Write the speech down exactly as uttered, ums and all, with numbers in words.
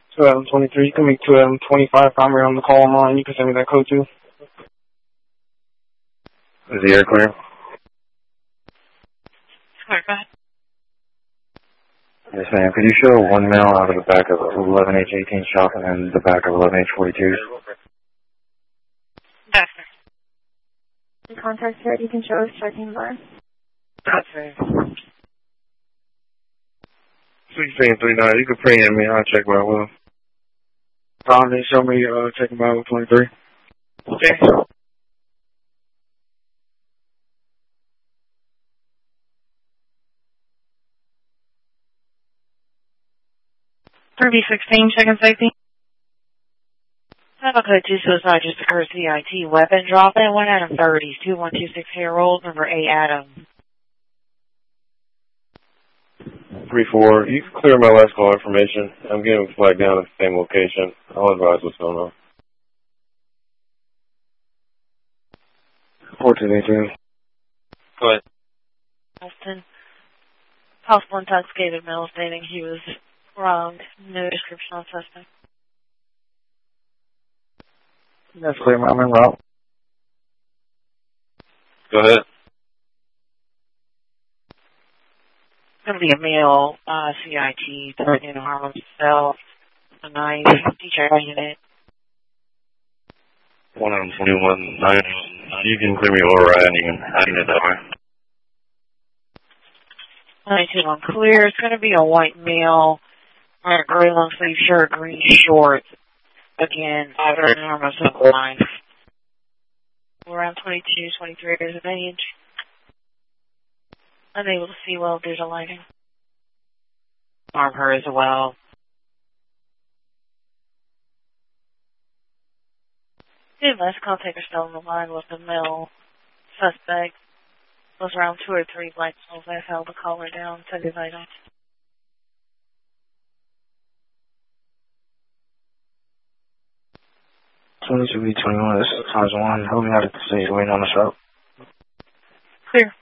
two Adam twenty-three. You can make two Adam twenty-five primary on the call line. You can send me that code too. Is the air clear? Clear, go ahead. Yes, ma'am. Could you show one male out of the back of eleven H eighteen shop and then the back of eleven H forty-two? That's fair. The contact here, you can show us thirteen bar. That's fair. sixteen three nine. You can pre-em me. I'll check what I will. Tom, they show me, uh, checking Bible twenty-three. Okay. three B sixteen, checking safety. Have a code two suicide just occurred C I T. Weapon drop in one Adam thirties, two one two six Harold, number eight Adam. three four. You can clear my last call information. I'm getting flagged down at the same location. I'll advise what's going on. fourteen eighteen. Go ahead. Austin. Possible intoxicated male stating he was robbed. No description on suspect. That's clear, ma'am. I'm en route. Go ahead. It's going to be a male uh, C I T threatening to harm himself. A knife. D J unit. one Adam twenty-one. nine. You can clear me over. I didn't even, I didn't know that way. ninety-two on clear. It's going to be a white male wearing a gray long sleeve shirt, green shorts. Again, either an arm or simple knife. Around twenty-two, twenty-three years of age. Unable to see well due to lighting. Arm her as well. The last contact are still on the line with the male suspect. Was around two or three black souls. I held the collar down, took his items. twenty-two B twenty-one. This is Cars one. Help me out at the stage. Waiting on the shop. Clear.